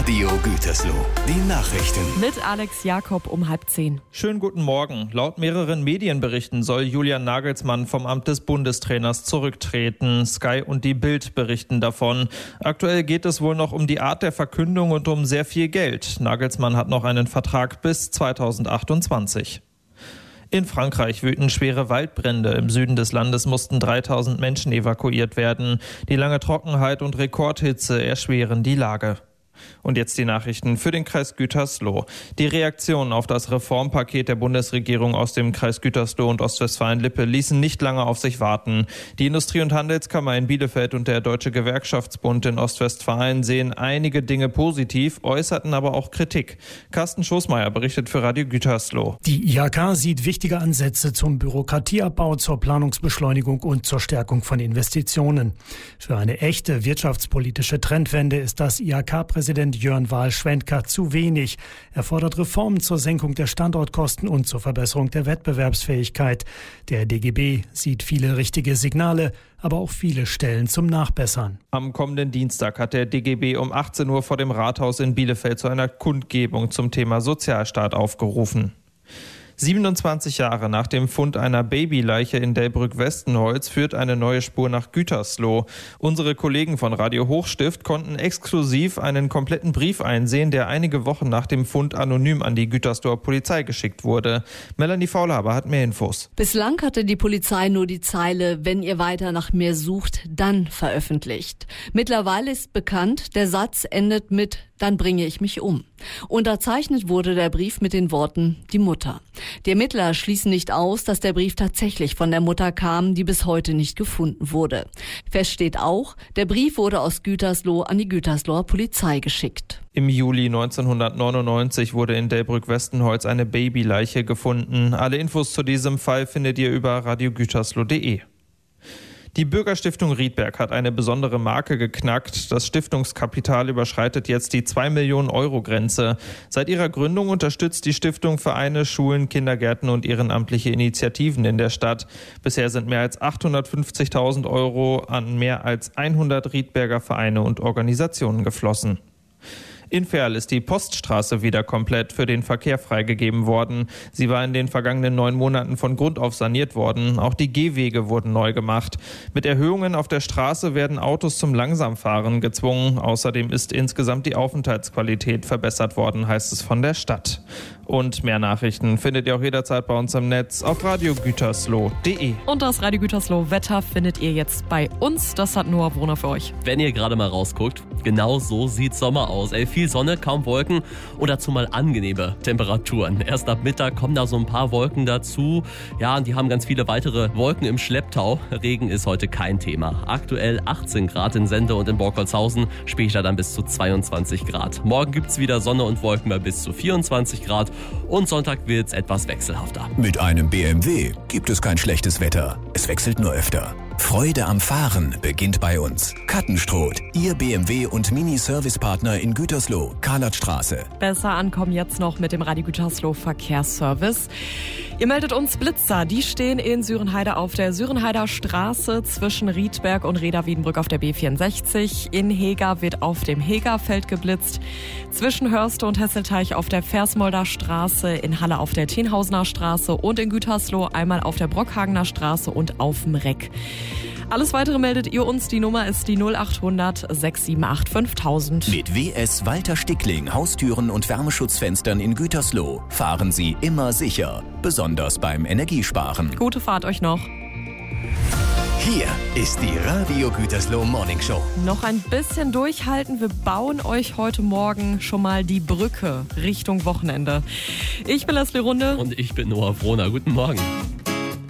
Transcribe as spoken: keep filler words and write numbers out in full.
Radio Gütersloh, die Nachrichten. Mit Alex Jakob um halb zehn. Schönen guten Morgen. Laut mehreren Medienberichten soll Julian Nagelsmann vom Amt des Bundestrainers zurücktreten. Sky und die Bild berichten davon. Aktuell geht es wohl noch um die Art der Verkündung und um sehr viel Geld. Nagelsmann hat noch einen Vertrag bis zweitausendachtundzwanzig. In Frankreich wüten schwere Waldbrände. Im Süden des Landes mussten dreitausend Menschen evakuiert werden. Die lange Trockenheit und Rekordhitze erschweren die Lage. Und jetzt die Nachrichten für den Kreis Gütersloh. Die Reaktionen auf das Reformpaket der Bundesregierung aus dem Kreis Gütersloh und Ostwestfalen-Lippe ließen nicht lange auf sich warten. Die Industrie- und Handelskammer in Bielefeld und der Deutsche Gewerkschaftsbund in Ostwestfalen sehen einige Dinge positiv, äußerten aber auch Kritik. Carsten Schoßmeier berichtet für Radio Gütersloh. Die I H K sieht wichtige Ansätze zum Bürokratieabbau, zur Planungsbeschleunigung und zur Stärkung von Investitionen. Für eine echte wirtschaftspolitische Trendwende ist das I H K-Präsident Jörn Wahl-Schwendker zu wenig. Er fordert Reformen zur Senkung der Standortkosten und zur Verbesserung der Wettbewerbsfähigkeit. Der D G B sieht viele richtige Signale, aber auch viele Stellen zum Nachbessern. Am kommenden Dienstag hat der D G B um achtzehn Uhr vor dem Rathaus in Bielefeld zu einer Kundgebung zum Thema Sozialstaat aufgerufen. siebenundzwanzig Jahre nach dem Fund einer Babyleiche in Delbrück-Westenholz führt eine neue Spur nach Gütersloh. Unsere Kollegen von Radio Hochstift konnten exklusiv einen kompletten Brief einsehen, der einige Wochen nach dem Fund anonym an die Gütersloher Polizei geschickt wurde. Melanie Faulhaber hat mehr Infos. Bislang hatte die Polizei nur die Zeile, wenn ihr weiter nach mir sucht, dann veröffentlicht. Mittlerweile ist bekannt, der Satz endet mit dann bringe ich mich um. Unterzeichnet wurde der Brief mit den Worten, die Mutter. Die Ermittler schließen nicht aus, dass der Brief tatsächlich von der Mutter kam, die bis heute nicht gefunden wurde. Fest steht auch, der Brief wurde aus Gütersloh an die Gütersloher Polizei geschickt. Im Juli neunzehnhundertneunundneunzig wurde in Delbrück-Westenholz eine Babyleiche gefunden. Alle Infos zu diesem Fall findet ihr über radio gütersloh punkt de. Die Bürgerstiftung Riedberg hat eine besondere Marke geknackt. Das Stiftungskapital überschreitet jetzt die zwei Millionen Euro Grenze. Seit ihrer Gründung unterstützt die Stiftung Vereine, Schulen, Kindergärten und ehrenamtliche Initiativen in der Stadt. Bisher sind mehr als achthundertfünfzigtausend Euro an mehr als hundert Riedberger Vereine und Organisationen geflossen. In Verl ist die Poststraße wieder komplett für den Verkehr freigegeben worden. Sie war in den vergangenen neun Monaten von Grund auf saniert worden. Auch die Gehwege wurden neu gemacht. Mit Erhöhungen auf der Straße werden Autos zum Langsamfahren gezwungen. Außerdem ist insgesamt die Aufenthaltsqualität verbessert worden, heißt es von der Stadt. Und mehr Nachrichten findet ihr auch jederzeit bei uns im Netz auf radio gütersloh punkt de. Und das Radio Gütersloh Wetter findet ihr jetzt bei uns. Das hat Noah Brunner für euch. Wenn ihr gerade mal rausguckt, genau so sieht Sommer aus. Ey, viel Sonne, kaum Wolken und dazu mal angenehme Temperaturen. Erst ab Mittag kommen da so ein paar Wolken dazu. Ja, und die haben ganz viele weitere Wolken im Schlepptau. Regen ist heute kein Thema. Aktuell achtzehn Grad in Sende und in Borkolzhausen, später dann bis zu zweiundzwanzig Grad. Morgen gibt's wieder Sonne und Wolken bei bis zu vierundzwanzig Grad und Sonntag wird's etwas wechselhafter. Mit einem B M W gibt es kein schlechtes Wetter. Es wechselt nur öfter. Freude am Fahren beginnt bei uns. Kattenstroth, Ihr B M W und Mini-Service-Partner in Gütersloh, Karlatstraße. Besser ankommen jetzt noch mit dem Radio Gütersloh Verkehrsservice. Ihr meldet uns Blitzer. Die stehen in Sürenheide auf der Sürenheider Straße zwischen Riedberg und Reda-Wiedenbrück auf der B vierundsechzig. In Hega wird auf dem Hegerfeld geblitzt. Zwischen Hörste und Hesselteich auf der Versmolder Straße, in Halle auf der Tenhausener Straße und in Gütersloh einmal auf der Brockhagener Straße und auf dem Reck. Alles Weitere meldet ihr uns. Die Nummer ist die null achthundert sechs sieben acht fünftausend. Mit W S Walter Stickling Haustüren und Wärmeschutzfenstern in Gütersloh fahren Sie immer sicher, besonders beim Energiesparen. Gute Fahrt euch noch. Hier ist die Radio Gütersloh Morning Show. Noch ein bisschen durchhalten. Wir bauen euch heute Morgen schon mal die Brücke Richtung Wochenende. Ich bin Leslie Runde. Und ich bin Noah Brunner. Guten Morgen.